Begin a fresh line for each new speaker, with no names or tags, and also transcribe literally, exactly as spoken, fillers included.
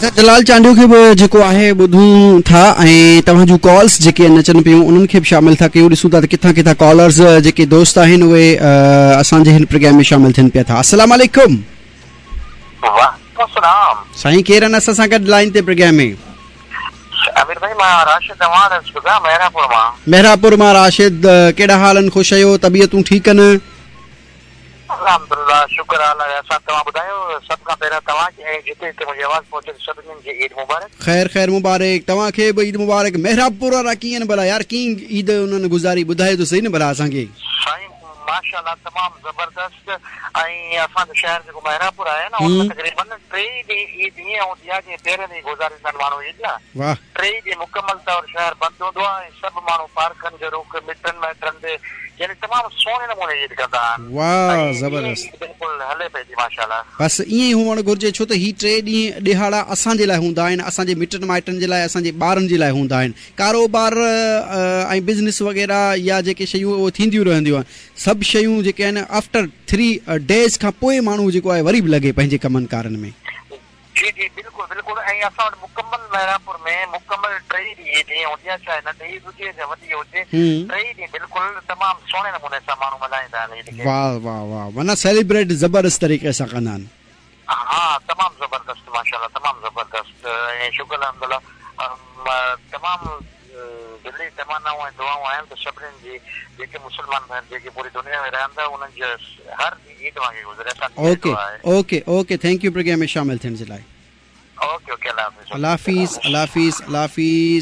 अच्छा जलाल चांडियो खे बि जेको आहे ॿुधूं था ऐं तव्हां जूं कॉल्स जेके अचनि पियूं उन्हनि खे बि शामिल था कयूं। ॾिसूं था त किथां किथां कॉलर्स जेके दोस्त आहिनि उहे असांजे हिन प्रोग्राम में शामिल थियनि पिया था। अस्सलाम वालेकुम।
वालेकुम सलाम।
साईं केरु आहिनि असां सां गॾु लाइन ते प्रोग्राम में?
अमीर भाई मां राशिद अवान सुगा मेहरापुर मां।
मेहरापुर मां राशिद, कहिड़ा हाल आहिनि? ख़ुशि आहियो? तबियतूं ठीकु आहिनि?
अल्हम्दुलिल्लाह शुक्र अल्लाह असां तव्हां ॿुधायो सभ खां पहिरियों तव्हांखे ऐं जिते हिते मुंहिंजी आवाज़ पहुचे सभिनीनि खे ईद मुबारक।
ख़ैर ख़ैर मुबारक, तव्हांखे बि ईद मुबारक। मेहरापुर वारा कीअं आहिनि भला यार, कीअं ईद उन्हनि गुज़ारी ॿुधायो त सही न भला असांखे।
साईं माशाअल्लाह तमामु ज़बरदस्त। ऐं असांजो शहर जेको मेहरापुर आहे न उन तक़रीबन टे ॾींहं ईद ईअं हूंदी आहे जीअं पहिरें ॾींहुं गुज़ारींदा आहिनि माण्हू ईद न।
वाह।
टे ॾींहं मुकमल तौर शहर बंदि हूंदो आहे ऐं सभु माण्हू पार्कनि जो रुख मिटनि माइटनि ते यानी तमामु सुहिणे नमूने ईद कंदा आहिनि।
वाह ज़बरदस्त।
बिल्कुलु हले पई थी माशाअल्लाह।
बसि ईअं ई हुअणु घुरिजे, छो त ही टे ॾींहं ॾिहाड़ा असांजे लाइ हूंदा आहिनि, असांजे मिटनि माइटनि जे लाइ, असांजे ॿारनि जे लाइ हूंदा आहिनि। कारोबार ऐं बिज़नेस वग़ैरह या जेके शयूं उहे थींदियूं रहंदियूं आहिनि, सभु शयूं जेके आहिनि आफ्टर थ्री डेज़ खां पोइ माण्हू जेको आहे वरी बि लॻे पंहिंजे कमनि कारनि में।
जी जी बिल्कुलु बिल्कुलु। ऐं असां वटि मुकमल मेहरापुर में मुकमल टे ॾींहं ईद हूंदी आहे, चाहे नंढी ईद हुजे या वॾी हुजे, टे ॾींहं बिल्कुलु तमामु सुहिणे नमूने सां माण्हू मल्हाईंदा आहिनि ईद खे। वाह
वाह वाह, माना सेलिब्रेट ज़बरदस्त तरीक़े सां कंदा आहिनि।
हा तमामु ज़बरदस्त माशाअल्लाह, तमामु ज़बरदस्त। ऐं शुक्र अल्हम्दुलिल्लाह तमामु दिली तमन्नाऊं ऐं दुआऊं आहिनि त सभिनीनि जी जेके मुस्लमान भाई जेके पूरी दुनिया में रहनि था उन्हनि जो हर ईद वांगुरु गुज़रे।
Okay okay okay, thank U programme में शामिल थियण जे लाइ।
ओके ओके, अल्लाह हाफ़िज़
अल्लाह हाफ़िज़ अल्लाह हाफ़िज़ अल्लाह हाफ़िज़।